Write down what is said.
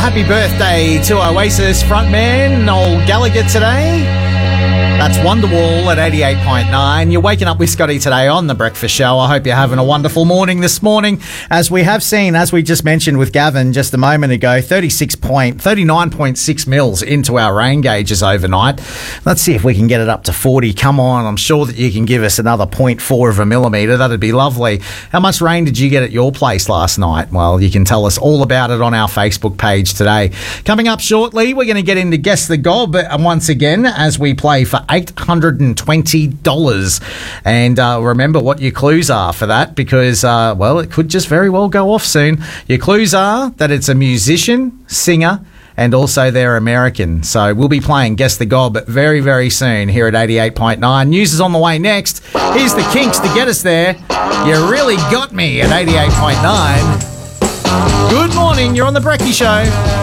Happy birthday to Oasis frontman Noel Gallagher today. That's Wonderwall at 88.9. You're waking up with Scotty today on The Breakfast Show. I hope you're having a wonderful morning this morning. As we have seen, as we just mentioned with Gavin just a moment ago, 39.6 mils into our rain gauges overnight. Let's see if we can get it up to 40. Come on, I'm sure that you can give us another 0.4 of a millimetre. That'd be lovely. How much rain did you get at your place last night? Well, you can tell us all about it on our Facebook page today. Coming up shortly, we're going to get into Guess the Gob once again as we play for $820. And remember what your clues are for that because, it could just very well go off soon. Your clues are that it's a musician, singer, and also they're American. So we'll be playing Guess the Gob very, very soon here at 88.9. News is on the way next. Here's the Kinks to get us there. You really got me at 88.9. Good morning. You're on The Brekkie Show.